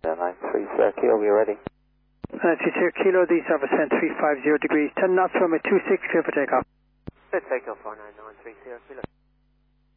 93 Kilo, be ready. 93 Kilo, the service 350 degrees, 10 knots, runway 26, clear for takeoff. Good takeoff, 49930 Kilo.